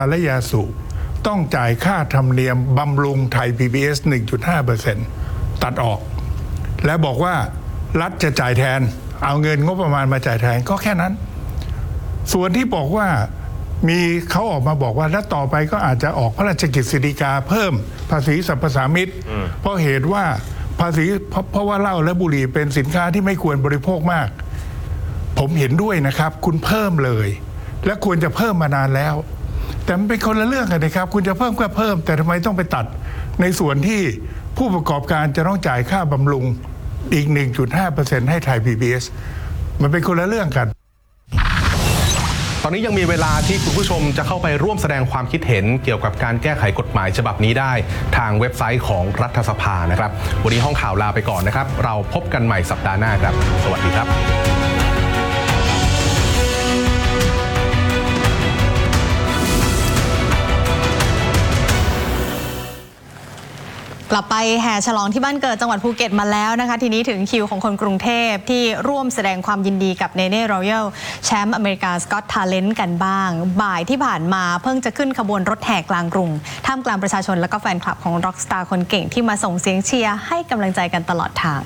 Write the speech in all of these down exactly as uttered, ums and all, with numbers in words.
และยาสูบต้องจ่ายค่าธรรมเนียมบำรุงไทย พี บี เอส หนึ่งจุดห้าเปอร์เซ็นต์ ตัดออกและบอกว่ารัฐจะจ่ายแทนเอาเงินงบประมาณมาจ่ายแทนก็แค่นั้นส่วนที่บอกว่ามีเขาออกมาบอกว่าแล้วต่อไปก็อาจจะออกพระราชกฤษฎีกาเพิ่มภาษีสรรพสามิตเพราะเหตุว่าภาษีเพราะเพราะว่าเหล้าและบุหรี่เป็นสินค้าที่ไม่ควรบริโภคมากผมเห็นด้วยนะครับคุณเพิ่มเลยและควรจะเพิ่มมานานแล้วแต่มันเป็นคนละเรื่องกันนะครับคุณจะเพิ่มก็เพิ่มแต่ทำไมต้องไปตัดในส่วนที่ผู้ประกอบการจะต้องจ่ายค่าบำรุงอีก หนึ่งจุดห้าเปอร์เซ็นต์ ให้ไทย พี บี เอส มันเป็นคนละเรื่องกันตอนนี้ยังมีเวลาที่คุณผู้ชมจะเข้าไปร่วมแสดงความคิดเห็นเกี่ยวกับการแก้ไขกฎหมายฉบับนี้ได้ทางเว็บไซต์ของรัฐสภานะครับวันนี้ห้องข่าวลาไปก่อนนะครับเราพบกันใหม่สัปดาห์หน้าครับสวัสดีครับกลับไปแห่ฉลองที่บ้านเกิดจังหวัดภูเก็ตมาแล้วนะคะทีนี้ถึงคิวของคนกรุงเทพที่ร่วมแสดงความยินดีกับเนเน่รอยัลแชมป์อเมริกาสกอตทาเลนต์กันบ้างบ่ายที่ผ่านมาเพิ่งจะขึ้นขบวนรถแห่กลางกรุงท่ามกลางประชาชนและก็แฟนคลับของร็อกสตาร์คนเก่งที่มาส่งเสียงเชียร์ให้กำลังใจกันตลอดทาง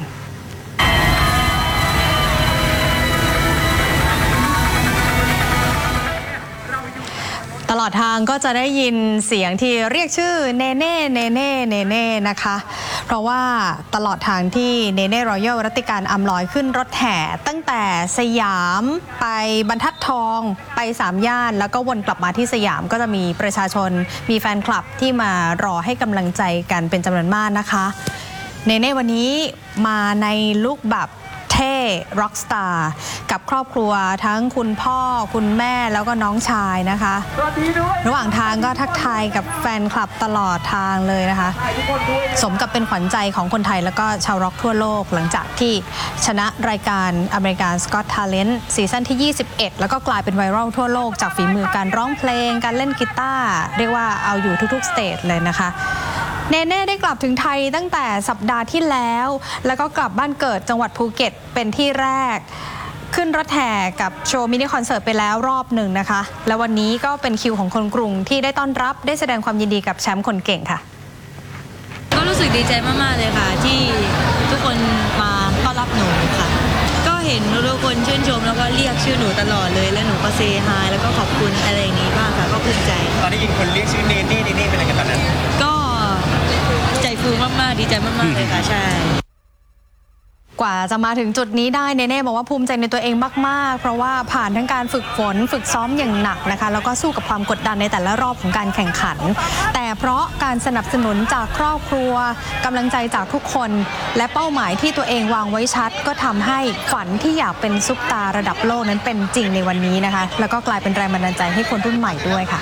ตลอดทางก็จะได้ยินเสียงที่เรียกชื่อเนเน่เนเน่เนเน่นะคะเพราะว่าตลอดทางที่เนเน่รอยัลรัตติการอำลอยขึ้นรถแห่ตั้งแต่สยามไปบรรทัดทองไปสามย่านแล้วก็วนกลับมาที่สยามก็จะมีประชาชนมีแฟนคลับที่มารอให้กำลังใจกันเป็นจำนวนมากนะคะเนเน่วันนี้มาในลุคแบบเท่ร็อกสตาร์กับครอบครัวทั้งคุณพ่อคุณแม่แล้วก็น้องชายนะคะระหว่างทางก็ทักทายกับแฟนคลับตลอดทางเลยนะคะสมกับเป็นขวัญใจของคนไทยแล้วก็ชาวร็อกทั่วโลกหลังจากที่ชนะรายการอเมริกันสกอตทาเลนต์ซีซั่นที่ยี่สิบเอ็ดแล้วก็กลายเป็นไวรัลทั่วโลกจากฝีมือการร้องเพลงการเล่นกีตาร์เรียกว่าเอาอยู่ทุกๆสเตจเลยนะคะเนเน่ได้กลับถึงไทยตั้งแต่สัปดาห์ที่แล้วแล้วก็กลับบ้านเกิดจังหวัดภูเก็ตเป็นที่แรกขึ้นรถแห่กับโชว์มินิคอนเสิร์ตไปแล้วรอบหนึ่งนะคะและวันนี้ก็เป็นคิวของคนกรุงที่ได้ต้อนรับได้แสดงความยินดีกับแชมป์คนเก่งค่ะก็รู้สึกดีใจมากๆเลยค่ะที่ทุกคนมาต้อนรับหนูค่ะก็เห็นทุกคนชื่นชมแล้วก็เรียกชื่อหนูตลอดเลยแล้วหนูก็เซฮายแล้วก็ขอบคุณอะไรอย่างนี้บ้างค่ะก็ภูมิใจตอนนี้ยิงคนเรียกชื่อเนเน่เนเน่เป็นอะไรกันตอนนั้นก็ใจฟูมากๆดีใจมากๆเลยค่ะใช่กว่าจะมาถึงจุดนี้ได้เนเน่บอกว่าภูมิใจในตัวเองมากๆเพราะว่าผ่านทั้งการฝึกฝนฝึกซ้อมอย่างหนักนะคะแล้วก็สู้กับความกดดันในแต่ละรอบของการแข่งขันแต่เพราะการสนับสนุนจากครอบครัวกำลังใจจากทุกคนและเป้าหมายที่ตัวเองวางไว้ชัดก็ทำให้ฝันที่อยากเป็นซุปตาร์ระดับโลกนั้นเป็นจริงในวันนี้นะคะแล้วก็กลายเป็นแรงบันดาลใจให้คนรุ่นใหม่ด้วยค่ะ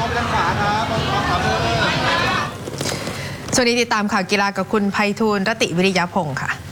สวัสดีติดตามข่าวกีฬากับคุณไพฑูรย์ รติวิริยพงศ์ค่ะ